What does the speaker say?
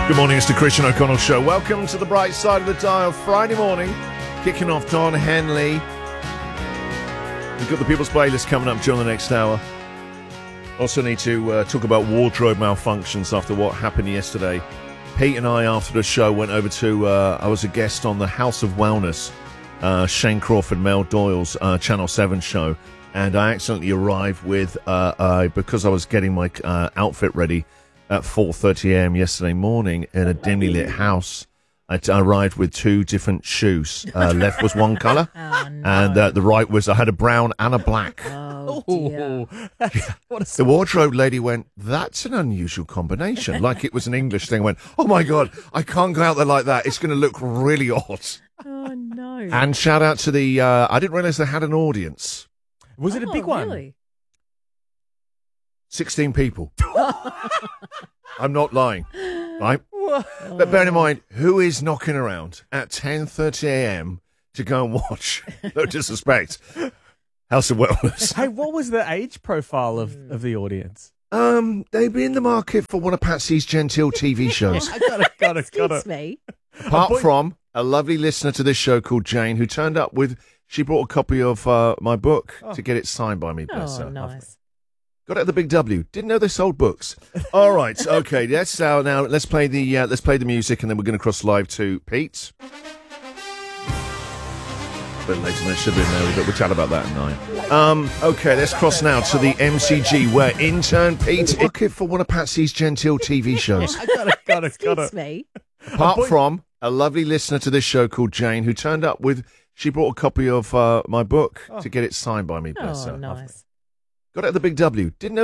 Good morning, it's the Christian O'Connell Show. Welcome to the bright side of the dial. Friday morning, kicking off Don Henley. We've got the People's Playlist coming up during the next hour. Also need to talk about wardrobe malfunctions after what happened yesterday. Pete and I, after the show, went over to, I was a guest on the House of Wellness, Shane Crawford, Mel Doyle's Channel 7 show. And I accidentally arrived with, because I was getting my outfit ready at 4:30 a.m. yesterday morning in a dimly lit house. I arrived with two different shoes. Left was one colour, and the right was, I had a brown and a black. Oh, dear. The wardrobe lady went, that's an unusual combination. Like it was an English thing. Went, oh my God, I can't go out there like that. It's going to look really odd. Oh, no. And shout out to the, I didn't realise they had an audience. Was it a big one? Really? 16 people. I'm not lying, right? But bear in mind, who is knocking around at 10:30 a.m. to go and watch, no disrespect, House of Wellness? Hey, what was the age profile of the audience? They'd be in the market for one of Patsy's genteel TV shows. Got it. Excuse me. Apart from a lovely listener to this show called Jane, who turned up with, she brought a copy of my book to get it signed by me. Bless Oh, her. nice. Got it at the Big W. Didn't know they sold books. All right, okay. Now let's play the music, and then we're going to cross live to Pete. A bit later than it should have been there, but we'll chat about that at 9. Okay, let's cross now to the MCG, where intern Pete is looking for one of Patsy's genteel TV shows. Got Excuse it. me. Apart from a lovely listener to this show called Jane, who turned up with, she brought a copy of my book to get it signed by me. Bless Oh, her. nice. Got it at the Big W. Didn't know